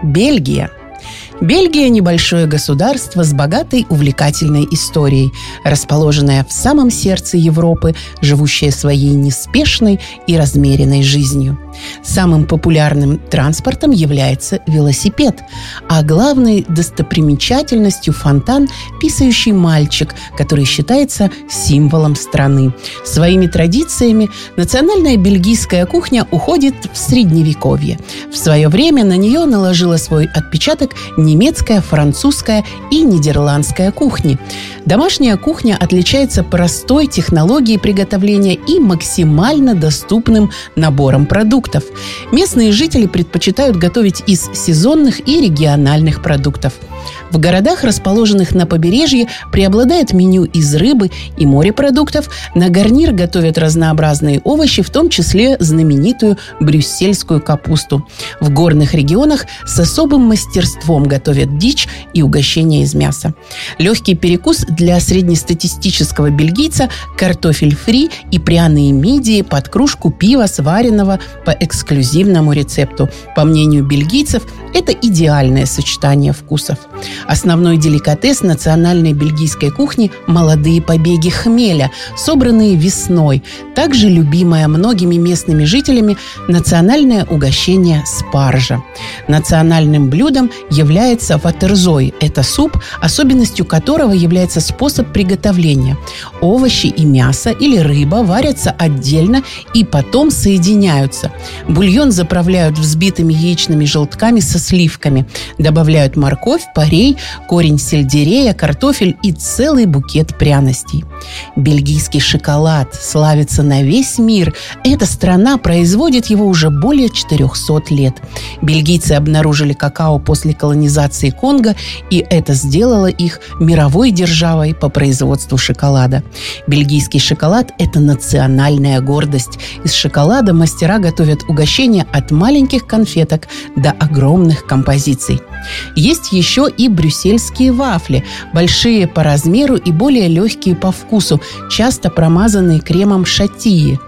Бельгия. Бельгия – небольшое государство с богатой, увлекательной историей, расположенное в самом сердце Европы, живущее своей неспешной и размеренной жизнью. Самым популярным транспортом является велосипед, а главной достопримечательностью – фонтан «Писающий мальчик», который считается символом страны. Своими традициями национальная бельгийская кухня уходит в Средневековье. В свое время на нее наложила свой отпечаток немецкая, французская и нидерландская кухни. Домашняя кухня отличается простой технологией приготовления и максимально доступным набором продуктов. Местные жители предпочитают готовить из сезонных и региональных продуктов. В городах, расположенных на побережье, преобладает меню из рыбы и морепродуктов. На гарнир готовят разнообразные овощи, в том числе знаменитую брюссельскую капусту. В горных регионах с особым мастерством готовят дичь и угощения из мяса. Легкий перекус для среднестатистического бельгийца – картофель фри и пряные мидии под кружку пива, сваренного по эксклюзивному рецепту. По мнению бельгийцев, это идеальное сочетание вкусов. Основной деликатес национальной бельгийской кухни – молодые побеги хмеля, собранные весной. Также любимое многими местными жителями национальное угощение спаржа. Национальным блюдом является ватерзой. Это суп, особенностью которого является способ приготовления. Овощи и мясо или рыба варятся отдельно и потом соединяются. Бульон заправляют взбитыми яичными желтками со сливками. Добавляют морковь, порей, корень сельдерея, картофель и целый букет пряностей. Бельгийский шоколад славится на весь мир. Эта страна производит его уже более 400 лет. Бельгийцы обнаружили какао после колонизации Конго, и это сделало их мировой державой по производству шоколада. Бельгийский шоколад – это национальная гордость. Из шоколада мастера готовят угощения от маленьких конфеток до огромных композиций. Есть еще и брюссельские вафли, большие по размеру и более легкие по вкусу, часто промазанные кремом шатии.